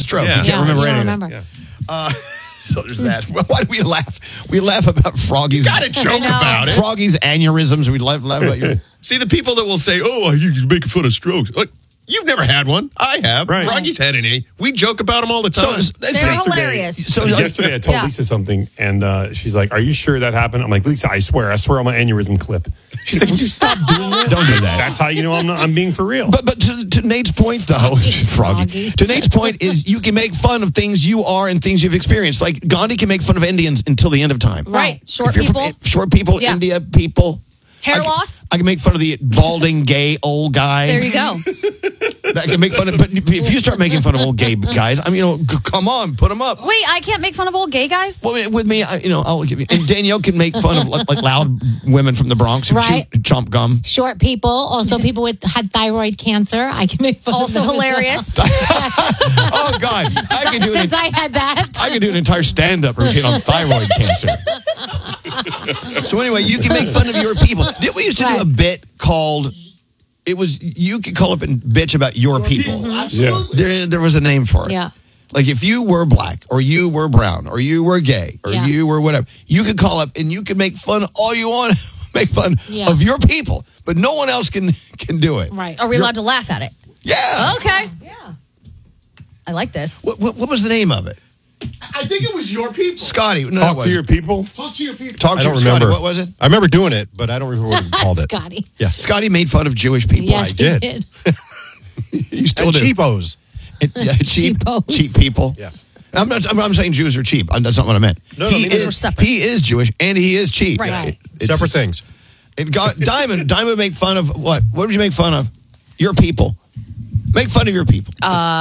stroke. Yeah. You can't remember you don't anything. remember. Yeah. So there's that. Why do we laugh? We laugh about Froggy's. Got to joke about it. Froggy's aneurysms. We laugh about you. See, the people that will say, oh, you making fun of strokes. Look, you've never had one. I have. Right. Froggy's had an A. We joke about them all the time. They're hilarious. So Yesterday, I told Lisa something, and she's like, "Are you sure that happened?" I'm like, "Lisa, I swear on my aneurysm clip." She's like, "Would you stop doing that? Don't do that. That's how you know I'm being for real." But to Nate's point, though, Froggy. To Nate's point is you can make fun of things you are and things you've experienced. Like Gandhi can make fun of Indians until the end of time. Right. Short If you're people. Short people, Yeah. India people. Hair loss. I can make fun of the balding, gay, old guy. There you go. I can make fun of, but if you start making fun of old gay guys, I mean, come on, put them up. Wait, I can't make fun of old gay guys? Well, with me, I'll give you. And Danielle can make fun of like loud women from the Bronx who Right. chomp gum. Short people, also people had thyroid cancer. I can make fun Also of them. hilarious. Oh God, I can do Since I had that. I can do an entire stand-up routine on thyroid cancer. So anyway, you can make fun of your people. Did we used to do Right. a bit called? It was you could call up and bitch about your people. Yeah. There was a name for it. Yeah. Like if you were black or you were brown or you were gay or Yeah. you were whatever, you could call up and you could make fun all you want, make fun Yeah. of your people, but no one else can do it. Right. Are we allowed to laugh at it? Yeah. Okay. Yeah. I like this. What was the name of it? I think it was your people. Scotty. No, it Talk to wasn't. your people. Talk to your people. Talk I to don't your Scotty. remember. What was it? I remember doing it, but I don't remember what we called it. Scotty. Yeah. Scotty made fun of Jewish people. Yes, did. he did. You still And do. cheapos. Cheap Cheapos. cheap people. Yeah. I'm saying Jews are cheap. That's not what I meant. No, he these are separate. He is Jewish and he is cheap. Right. Right. It's Separate things. It got Diamond would make fun of what? What would you make fun of? Your people. Make fun of your people.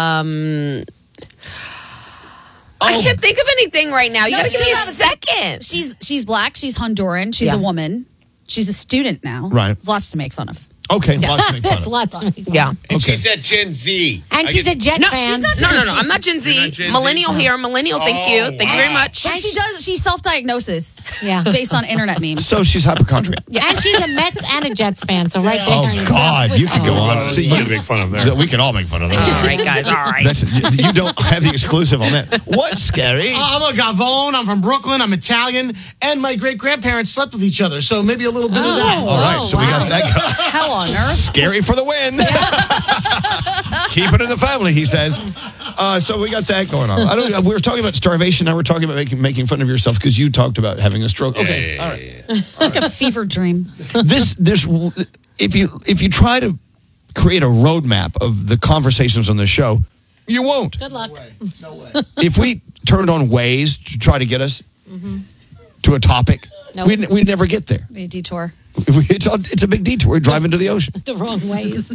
I can't think of anything right now. You No, gotta give me a she's- second. She's black. She's Honduran. She's a woman. She's a student now. Right. There's lots to make fun of. Okay, lots to make fun That's of. lots to make fun Yeah. of. And Okay. she's at Gen Z. And she's a Jet No, fan. she's not. No. I'm not Gen Z. You're not Gen Z? Millennial here. Millennial. Thank you. Thank you very much. And she self-diagnoses Yeah. based on internet memes. So she's hypochondriac. And she's a Mets and a Jets fan, so right there. Oh in God, itself. you could go on. Well, See, you make fun of there. we can all make fun of those. All right, guys. All right. You don't have the exclusive on that. What's scary? I'm a Gavone. I'm from Brooklyn. I'm Italian. And my great-grandparents slept with each other. So maybe a little bit of that. All right, so we got that guy. Hell on earth. Scary for the win. Keep it in the family, he says. So we got that going on. We were talking about starvation. Now we're talking about making fun of yourself because you talked about having a stroke. Okay, all right. It's like a fever dream. This if you try to create a roadmap of the conversations on the show, you won't. Good luck. No way. If we turned on Waze to try to get us to a topic, Nope. we'd never get there. The detour. It's a big detour. We're driving to the ocean. The wrong ways.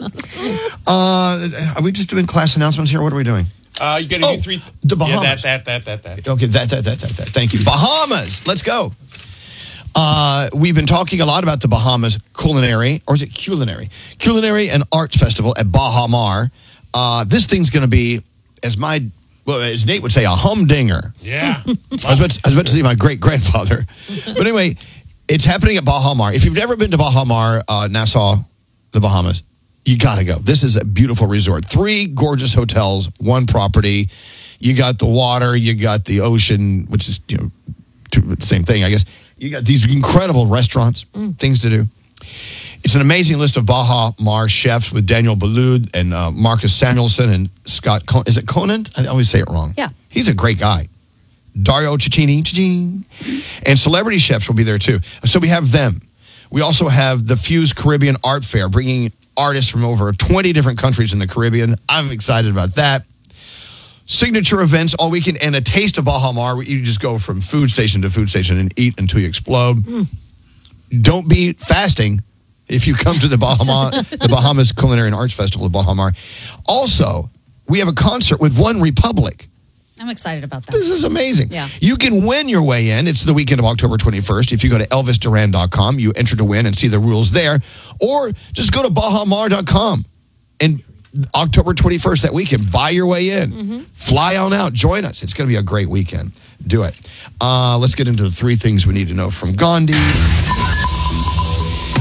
Are we just doing class announcements here? What are we doing? You got to do three. The Bahamas. Yeah, that. Okay, that. Thank you. Bahamas. Let's go. We've been talking a lot about the Bahamas culinary, or is it culinary? Culinary and Arts Festival at Baha Mar. This thing's going to be, as Nate would say, a humdinger. Yeah. I was about to say my great-grandfather. But anyway, it's happening at Baha Mar. If you've never been to Baha Mar, Nassau, the Bahamas, you got to go. This is a beautiful resort. 3 gorgeous hotels, 1 property. You got the water, you got the ocean, which is, the same thing, I guess. You got these incredible restaurants, things to do. It's an amazing list of Baha Mar chefs with Daniel Boulud and Marcus Samuelson and Scott Conan. Is it Conan? I always say it wrong. Yeah. He's a great guy. Dario Cecchini, and celebrity chefs will be there too. So we have them. We also have the Fuse Caribbean Art Fair, bringing artists from over 20 different countries in the Caribbean. I'm excited about that. Signature events all weekend and a taste of Baha Mar where you just go from food station to food station and eat until you explode. Don't be fasting if you come to the Bahamas Culinary and Arts Festival at Baha Mar. Also, we have a concert with One Republic. I'm excited about that. This is amazing. Yeah. You can win your way in. It's the weekend of October 21st. If you go to ElvisDuran.com, you enter to win and see the rules there. Or just go to BahaMar.com. And October 21st, that weekend, buy your way in. Fly on out. Join us. It's going to be a great weekend. Do it. Let's get into the 3 things we need to know from Gandhi.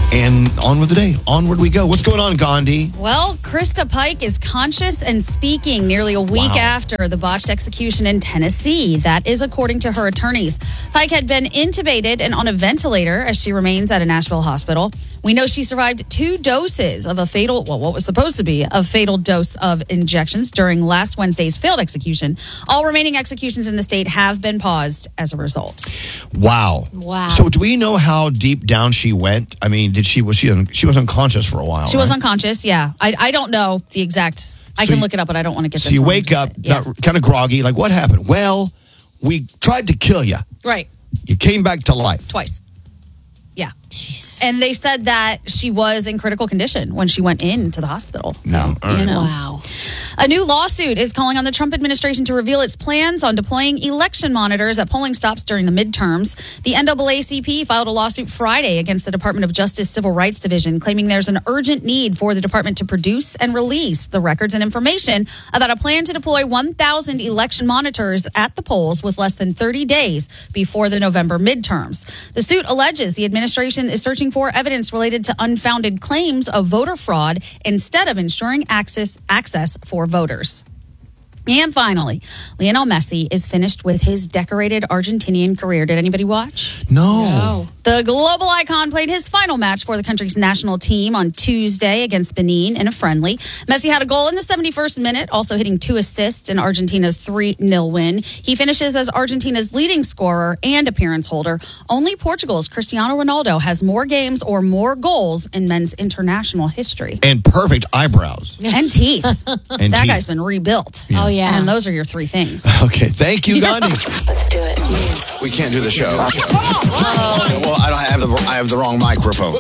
And on with the day. Onward we go. What's going on, Gandhi? Well, Krista Pike is conscious and speaking nearly a week Wow. after the botched execution in Tennessee. That is according to her attorneys. Pike had been intubated and on a ventilator as she remains at a Nashville hospital. We know she survived 2 doses of what was supposed to be a fatal dose of injections during last Wednesday's failed execution. All remaining executions in the state have been paused as a result. Wow. Wow. So do we know how deep down she went? I mean, she was unconscious for a while. She was right? unconscious, yeah. I don't know the exact. I So can you- look it up, but I don't want to get So this you wrong. wake up, Yeah. kind of groggy, like, what happened? Well, we tried to kill you. Right. You came back to life. Twice. Yeah. And they said that she was in critical condition when she went into the hospital. So, Yeah, all right. you know. Wow. A new lawsuit is calling on the Trump administration to reveal its plans on deploying election monitors at polling stops during the midterms. The NAACP filed a lawsuit Friday against the Department of Justice Civil Rights Division, claiming there's an urgent need for the department to produce and release the records and information about a plan to deploy 1,000 election monitors at the polls with less than 30 days before the November midterms. The suit alleges the administration is searching for evidence related to unfounded claims of voter fraud instead of ensuring access for voters. And finally, Lionel Messi is finished with his decorated Argentinian career. Did anybody watch? No. The global icon played his final match for the country's national team on Tuesday against Benin in a friendly. Messi had a goal in the 71st minute, also hitting 2 assists in Argentina's 3-0 win. He finishes as Argentina's leading scorer and appearance holder. Only Portugal's Cristiano Ronaldo has more games or more goals in men's international history. And perfect eyebrows. And teeth. And That teeth. guy's been rebuilt. Oh, yeah. And those are your 3 things. Okay, thank you, Gandhi. Let's do it. We can't do the show. Well, I have the wrong microphone.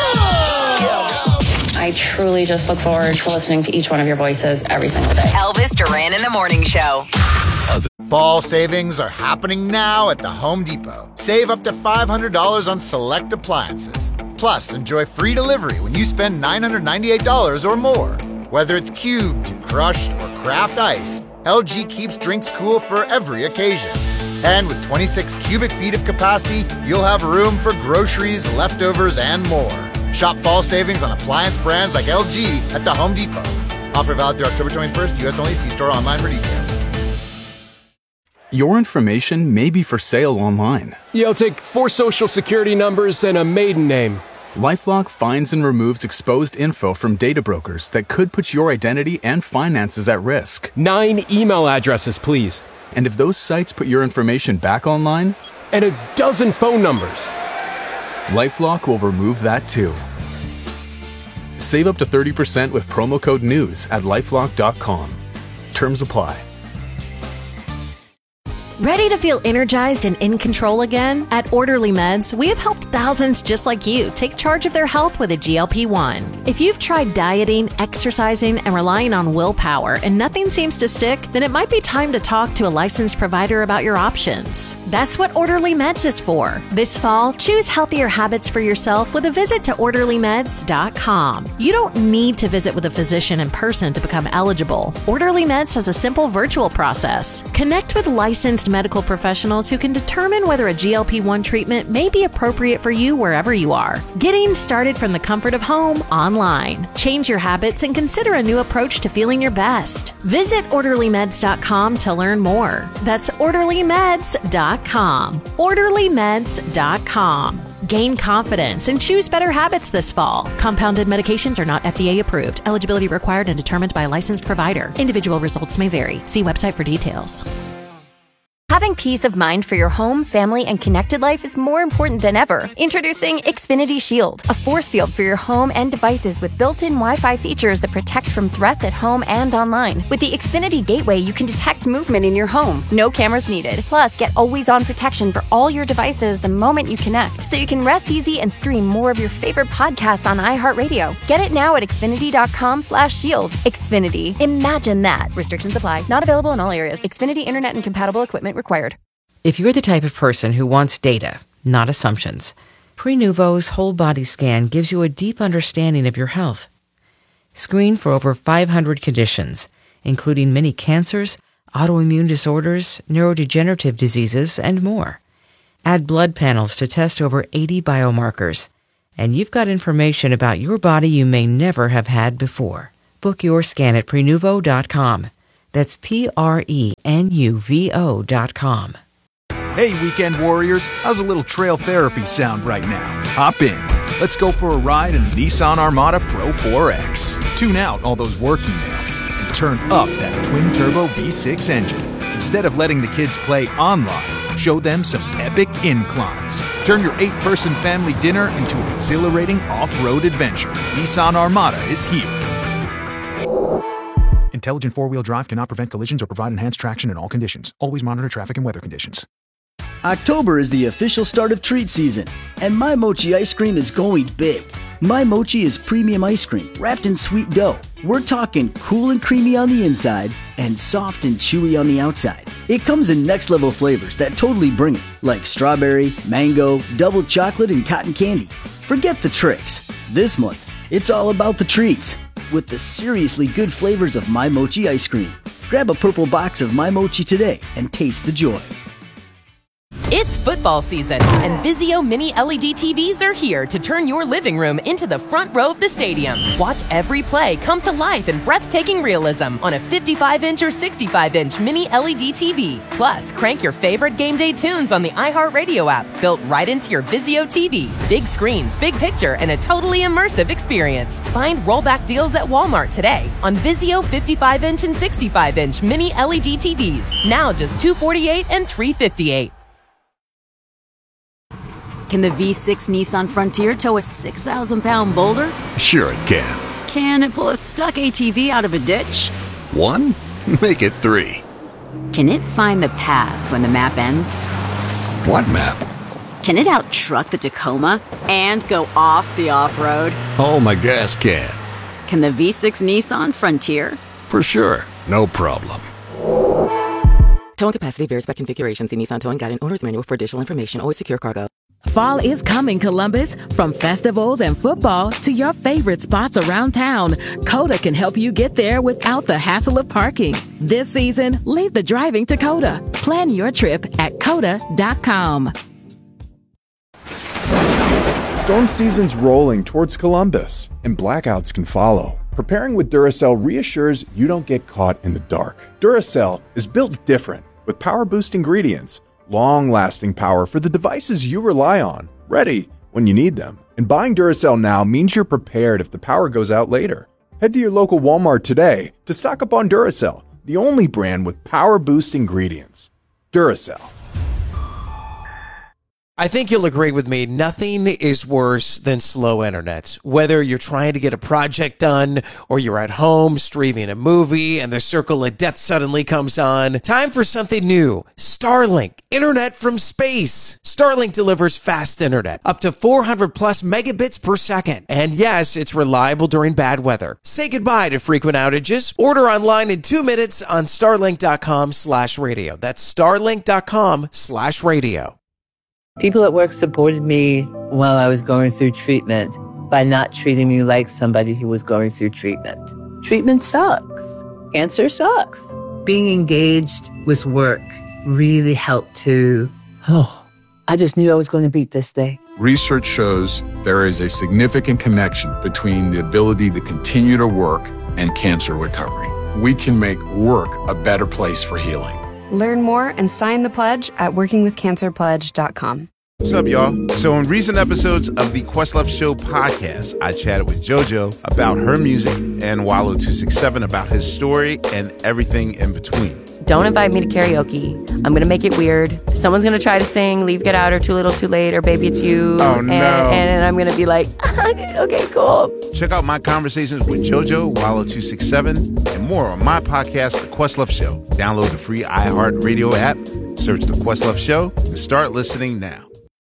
I truly just look forward to listening to each one of your voices every single day. Elvis Duran in the Morning Show. Fall savings are happening now at the Home Depot. Save up to $500 on select appliances. Plus, enjoy free delivery when you spend $998 or more. Whether it's cubed, crushed, or craft ice, LG keeps drinks cool for every occasion. And with 26 cubic feet of capacity, you'll have room for groceries, leftovers, and more. Shop fall savings on appliance brands like LG at the Home Depot. Offer valid through October 21st, U.S. only. See store online for details. Your information may be for sale online. You'll take 4 social security numbers and a maiden name. LifeLock finds and removes exposed info from data brokers that could put your identity and finances at risk. 9 email addresses, please. And if those sites put your information back online, And a dozen phone numbers. LifeLock will remove that too. Save up to 30% with promo code NEWS at lifelock.com. Terms apply. Ready to feel energized and in control again? At Orderly Meds, we have helped thousands just like you take charge of their health with a GLP-1. If you've tried dieting, exercising, and relying on willpower and nothing seems to stick, then it might be time to talk to a licensed provider about your options. That's what Orderly Meds is for. This fall, choose healthier habits for yourself with a visit to OrderlyMeds.com. You don't need to visit with a physician in person to become eligible. Orderly Meds has a simple virtual process. Connect with licensed medical professionals who can determine whether a GLP-1 treatment may be appropriate for you wherever you are. Getting started from the comfort of home online. Change your habits and consider a new approach to feeling your best. Visit OrderlyMeds.com to learn more. That's OrderlyMeds.com. OrderlyMeds.com. Gain confidence and choose better habits this fall. Compounded medications are not FDA approved. Eligibility required and determined by a licensed provider. Individual results may vary. See website for details. Having peace of mind for your home, family, and connected life is more important than ever. Introducing Xfinity Shield, a force field for your home and devices with built-in Wi-Fi features that protect from threats at home and online. With the Xfinity Gateway, you can detect movement in your home. No cameras needed. Plus, get always-on protection for all your devices the moment you connect, so you can rest easy and stream more of your favorite podcasts on iHeartRadio. Get it now at Xfinity.com/shield. Xfinity. Imagine that. Restrictions apply. Not available in all areas. Xfinity Internet and compatible equipment required. If you're the type of person who wants data, not assumptions, Prenuvo's whole body scan gives you a deep understanding of your health. Screen for over 500 conditions, including many cancers, autoimmune disorders, neurodegenerative diseases, and more. Add blood panels to test over 80 biomarkers. And you've got information about your body you may never have had before. Book your scan at Prenuvo.com. That's Prenuvo.com. Hey, weekend warriors, how's a little trail therapy sound right now? Hop in. Let's go for a ride in the Nissan Armada Pro 4X. Tune out all those work emails and turn up that twin-turbo V6 engine. Instead of letting the kids play online, show them some epic inclines. Turn your 8-person family dinner into an exhilarating off-road adventure. Nissan Armada is here. Intelligent four-wheel drive cannot prevent collisions or provide enhanced traction in all conditions. Always monitor traffic and weather conditions. October is the official start of treat season, and My Mochi ice cream is going big. My Mochi is premium ice cream wrapped in sweet dough. We're talking cool and creamy on the inside and soft and chewy on the outside. It comes in next level flavors that totally bring it, like strawberry, mango, double chocolate, and cotton candy. Forget the tricks. This month, it's all about the treats with the seriously good flavors of My Mochi ice cream. Grab a purple box of My Mochi today and taste the joy. It's football season, and Vizio Mini LED TVs are here to turn your living room into the front row of the stadium. Watch every play come to life in breathtaking realism on a 55-inch or 65-inch Mini LED TV. Plus, crank your favorite game day tunes on the iHeartRadio app, built right into your Vizio TV. Big screens, big picture, and a totally immersive experience. Find rollback deals at Walmart today on Vizio 55-inch and 65-inch Mini LED TVs. Now just $248 and $358. Can the V6 Nissan Frontier tow a 6,000-pound boulder? Sure it can. Can it pull a stuck ATV out of a ditch? 1? Make it 3. Can it find the path when the map ends? What map? Can it out-truck the Tacoma and go off the off-road? Oh, my gas can. Can the V6 Nissan Frontier? For sure. No problem. Towing capacity varies by configuration. See Nissan Towing Guide and Owner's Manual for additional information. Always secure cargo. Fall is coming, Columbus. From festivals and football to your favorite spots around town, Coda can help you get there without the hassle of parking. This season, leave the driving to Coda. Plan your trip at Coda.com. Storm season's rolling towards Columbus, and blackouts can follow. Preparing with Duracell reassures you don't get caught in the dark. Duracell is built different, with power-boost ingredients, long-lasting power for the devices you rely on, ready when you need them. And buying Duracell now means you're prepared if the power goes out later. Head to your local Walmart today to stock up on Duracell, the only brand with power-boost ingredients. Duracell. I think you'll agree with me, nothing is worse than slow internet. Whether you're trying to get a project done or you're at home streaming a movie and the circle of death suddenly comes on, time for something new. Starlink, internet from space. Starlink delivers fast internet, up to 400 plus megabits per second. And yes, it's reliable during bad weather. Say goodbye to frequent outages. Order online in 2 minutes on starlink.com/radio. That's starlink.com/radio. People at work supported me while I was going through treatment by not treating me like somebody who was going through treatment. Treatment sucks. Cancer sucks. Being engaged with work really helped to, I just knew I was going to beat this thing. Research shows there is a significant connection between the ability to continue to work and cancer recovery. We can make work a better place for healing. Learn more and sign the pledge at workingwithcancerpledge.com. What's up, y'all? So in recent episodes of the Questlove Show podcast, I chatted with JoJo about her music and Wallo267 about his story and everything in between. Don't invite me to karaoke. I'm going to make it weird. Someone's going to try to sing Leave, Get Out, or Too Little, Too Late, or Baby It's You. Oh, no. And I'm going to be like, okay, cool. Check out my conversations with JoJo, Wallo267, and more on my podcast, The Questlove Show. Download the free iHeartRadio app, search The Questlove Show, and start listening now.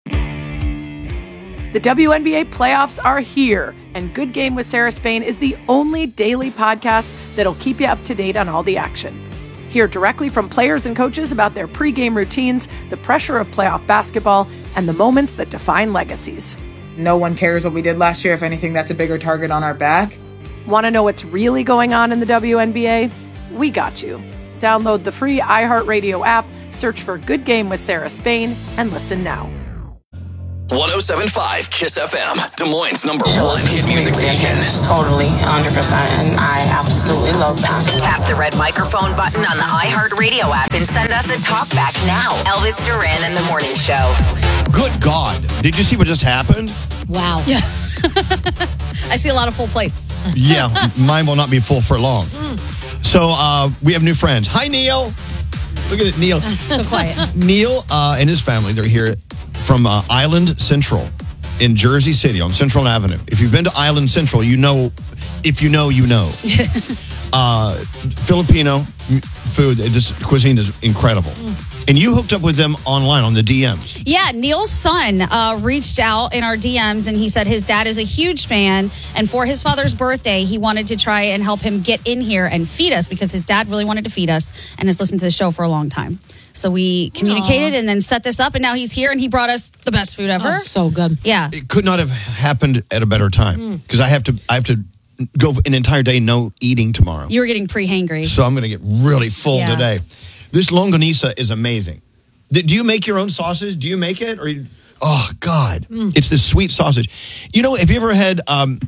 The WNBA playoffs are here, and Good Game with Sarah Spain is the only daily podcast that'll keep you up to date on all the action. Hear directly from players and coaches about their pregame routines, the pressure of playoff basketball, and the moments that define legacies. No one cares what we did last year. If anything, that's a bigger target on our back. Want to know what's really going on in the WNBA? We got you. Download the free iHeartRadio app, search for Good Game with Sarah Spain, and listen now. 107.5 KISS FM, Des Moines' #1 hit music station. Totally, 100%, and I absolutely love that. Tap the red microphone button on the iHeartRadio app and send us a talkback now. Elvis Duran and the Morning Show. Good God. Did you see what just happened? Wow. Yeah. I see a lot of full plates. Yeah, mine will not be full for long. So we have new friends. Hi, Neil. Look at it, Neil. So quiet. Neil and his family, they're here from Island Central in Jersey City on Central Avenue. If you've been to Island Central, you know. If you know, you know. Filipino food, this cuisine is incredible. And you hooked up with them online on the DM. Yeah, Neil's son reached out in our DMs, and he said his dad is a huge fan, and for his father's birthday, he wanted to try and help him get in here and feed us because his dad really wanted to feed us and has listened to the show for a long time. So we communicated and then set this up, and now he's here, and he brought us the best food ever. Oh, so good. Yeah. It could not have happened at a better time because I have to go an entire day no eating tomorrow. You were getting pre-hangry. So I'm going to get really full today. This longanisa is amazing. Do you make your own sausage? Do you make it? Oh, God. It's this sweet sausage. You know, have you ever had...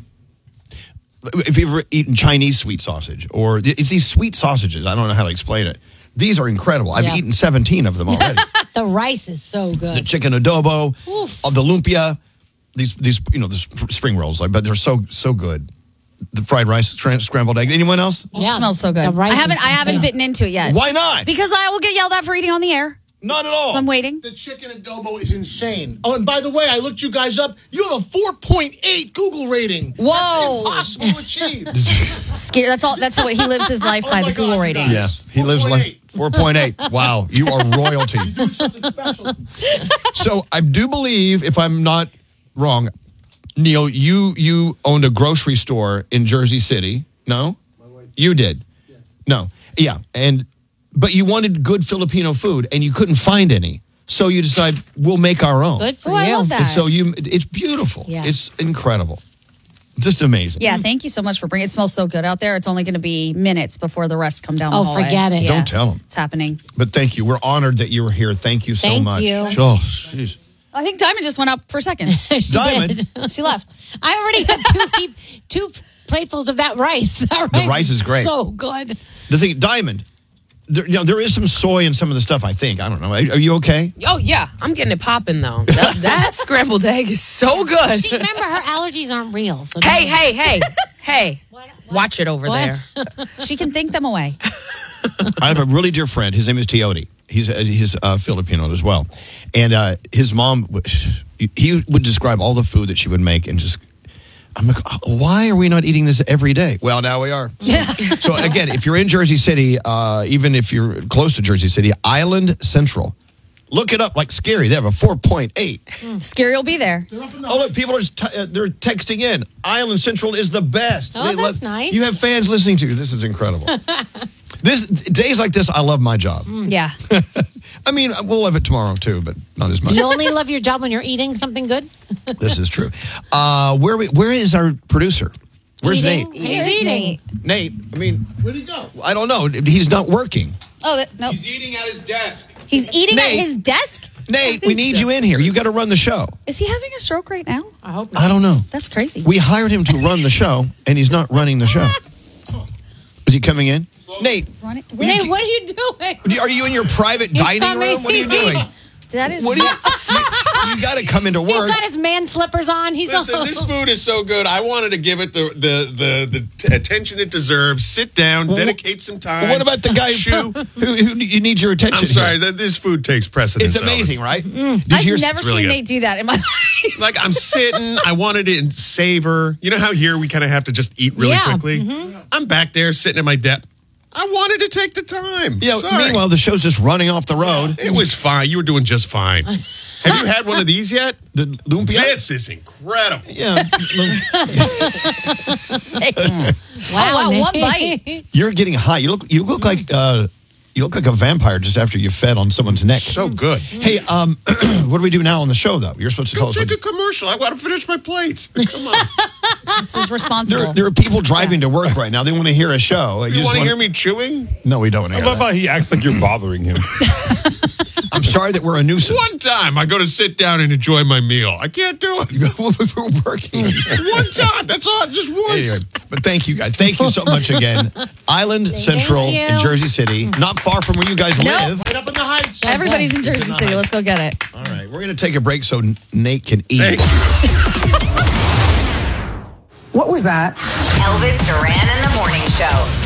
If you've ever eaten Chinese sweet sausage, or it's these sweet sausages, I don't know how to explain it. These are incredible. I've eaten 17 of them already. The rice is so good. The chicken adobo, the lumpia, these the spring rolls, but they're so good. The fried rice, scrambled egg. Anyone else? Yeah. It smells so good. I haven't bitten into it yet. Why not? Because I will get yelled at for eating on the air. Not at all. So I'm waiting. The chicken adobo is insane. Oh, and by the way, I looked you guys up. You have a 4.8 Google rating. Whoa. That's impossible to achieve. Scary. That's how he lives his life by the Google rating. Yeah, he lives like 4.8. Wow, you are royalty. You do something special. So I do believe, if I'm not wrong, Neil, you owned a grocery store in Jersey City. No? My wife. You did? Yes. No. Yeah, but you wanted good Filipino food, and you couldn't find any. So you decided, we'll make our own. Good for you. I love that. So it's beautiful. Yeah. It's incredible. Just amazing. Yeah, thank you so much for bringing it. It smells so good out there. It's only going to be minutes before the rest come down the hallway. Forget it. Yeah. Don't tell them. It's happening. But thank you. We're honored that you were here. Thank you so much. Thank you. Oh, jeez. I think Diamond just went up for seconds. She Diamond. did. She left. I already had two platefuls of that rice. That The rice is great. So good. The thing, Diamond, there is some soy in some of the stuff, I think. I don't know. Are you okay? Oh, yeah. I'm getting it popping, though. That scrambled egg is so good. Remember, her allergies aren't real. So Hey. Watch it over there. She can think them away. I have a really dear friend. His name is Teodi. He's Filipino as well. And his mom, he would describe all the food that she would make and just... I'm like, why are we not eating this every day? Well, now we are. So again, if you're in Jersey City, even if you're close to Jersey City, Island Central, look it up like Scary. They have a 4.8. Scary will be there. Oh, look, people are they're texting in. Island Central is the best. Oh, that's nice. You have fans listening to you. This is incredible. Days like this, I love my job. Yeah. I mean, we'll love it tomorrow too, but not as much. You only love your job when you're eating something good? This is true. Where is our producer? Where's Eating? Nate? He's eating. Nate, I mean, Where'd he go? I don't know. He's not working. Oh, no. He's eating at his desk. He's eating Nate. at his desk? Nate, we need you in here. You got to run the show. Is he having a stroke right now? I hope not. I don't know. That's crazy. We hired him to run the show, and he's not running the show. Is he coming in? Nate, Nate, what are you doing? are you in your private dining room? What are you doing? That is... What are you got to come into work. He's got his man slippers on. Listen, this food is so good. I wanted to give it the attention it deserves. Sit down, dedicate some time. What about the guy who you need your attention? I'm sorry, this food takes precedence. It's amazing, right? I've never seen Nate do that in my life. Like, I'm sitting, I wanted to savor. You know how here we kind of have to just eat really quickly? Mm-hmm. I'm back there sitting at my desk. I wanted to take the time. Yeah. Sorry. Meanwhile, the show's just running off the road. It was fine. You were doing just fine. Have you had one of these yet? The lumpia? This is incredible. Yeah. Wow, one bite. You're getting high. You look like a vampire just after you fed on someone's neck. So good. Hey, what do we do now on the show, though? You're supposed to tell us. Take a commercial. I want to finish my plates. Come on. This is responsible. There are people driving to work right now. They want to hear a show. You want to hear me chewing? No, we don't want to I hear love how he acts like you're bothering him. sorry that we're a nuisance. One time I go to sit down and enjoy my meal. I can't do it. We're working. One time. That's all. Just once. Anyway, but thank you guys. Thank you so much again. Island Central you. in Jersey City. Not far from where you guys live. Right up in the Heights. Everybody's in Jersey City. Let's go get it. All right. We're going to take a break so Nate can eat. What was that? Elvis Duran in the Morning Show.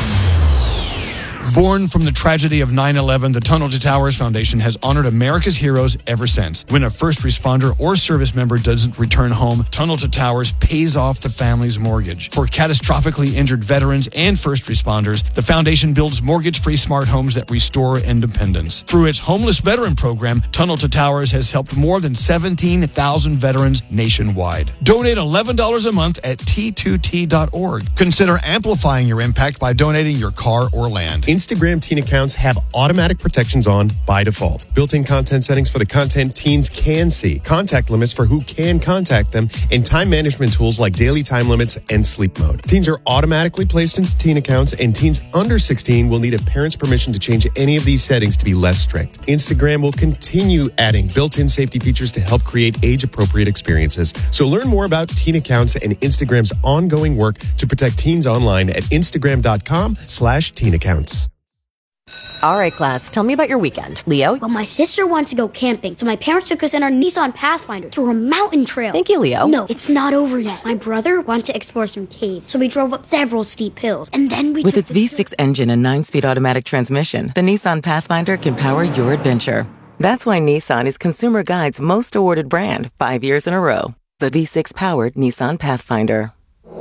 Born from the tragedy of 9/11, the Tunnel to Towers Foundation has honored America's heroes ever since. When a first responder or service member doesn't return home, Tunnel to Towers pays off the family's mortgage. For catastrophically injured veterans and first responders, the foundation builds mortgage-free smart homes that restore independence. Through its Homeless Veteran Program, Tunnel to Towers has helped more than 17,000 veterans nationwide. Donate $11 a month at T2T.org. Consider amplifying your impact by donating your car or land. Instagram teen accounts have automatic protections on by default. Built-in content settings for the content teens can see, contact limits for who can contact them, and time management tools like daily time limits and sleep mode. Teens are automatically placed into teen accounts, and teens under 16 will need a parent's permission to change any of these settings to be less strict. Instagram will continue adding built-in safety features to help create age-appropriate experiences. So learn more about teen accounts and Instagram's ongoing work to protect teens online at Instagram.com/teen accounts. All right, class, tell me about your weekend. Leo? Well, my sister wants to go camping, so my parents took us in our Nissan Pathfinder to a mountain trail. Thank you, Leo. No, it's not over yet. My brother wanted to explore some caves, so we drove up several steep hills, and then we With its V6 engine and 9-speed automatic transmission, the Nissan Pathfinder can power your adventure. That's why Nissan is Consumer Guide's most awarded brand 5 years in a row. The V6-powered Nissan Pathfinder.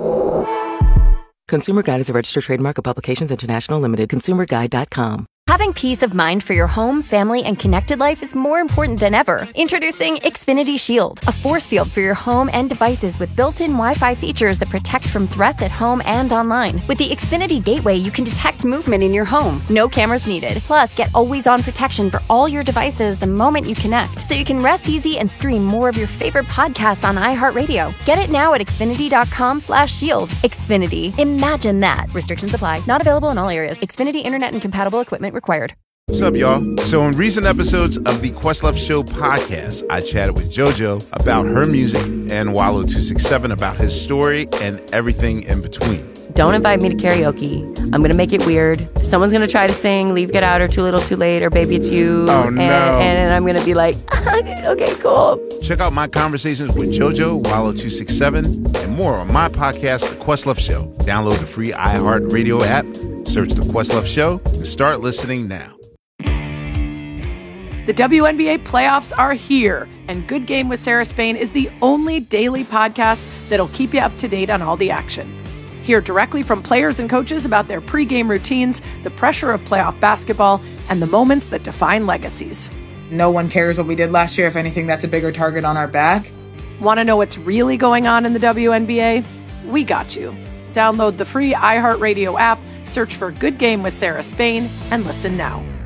Consumer Guide is a registered trademark of Publications International Limited. ConsumerGuide.com. Having peace of mind for your home, family, and connected life is more important than ever. Introducing Xfinity Shield, a force field for your home and devices with built-in Wi-Fi features that protect from threats at home and online. With the Xfinity Gateway, you can detect movement in your home. No cameras needed. Plus, get always-on protection for all your devices the moment you connect, so you can rest easy and stream more of your favorite podcasts on iHeartRadio. Get it now at Xfinity.com/shield. Xfinity. Imagine that. Restrictions apply. Not available in all areas. Xfinity Internet and compatible equipment required. What's up, y'all? So in recent episodes of the Questlove Show podcast, I chatted with JoJo about her music and Wallow 267 about his story and everything in between. Don't invite me to karaoke. I'm going to make it weird. Someone's going to try to sing Leave, Get Out, or Too Little, Too Late, or Baby It's You. Oh, no. And I'm going to be like, okay, cool. Check out my conversations with JoJo, Wallow 267, and more on my podcast, The Questlove Show. Download the free iHeartRadio app, search The Questlove Show, and start listening now. The WNBA playoffs are here, and Good Game with Sarah Spain is the only daily podcast that'll keep you up to date on all the action. Hear directly from players and coaches about their pregame routines, the pressure of playoff basketball, and the moments that define legacies. No one cares what we did last year. If anything, that's a bigger target on our back. Want to know what's really going on in the WNBA? We got you. Download the free iHeartRadio app, search for Good Game with Sarah Spain, and listen now.